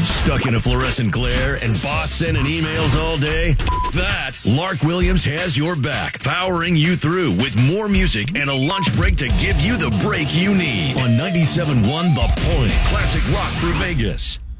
Stuck in a fluorescent glare and boss sending emails all day? That, Lark Williams has your back, powering you through with more music and a lunch break to give you the break you need. On 97.1 The Point, classic rock for Vegas.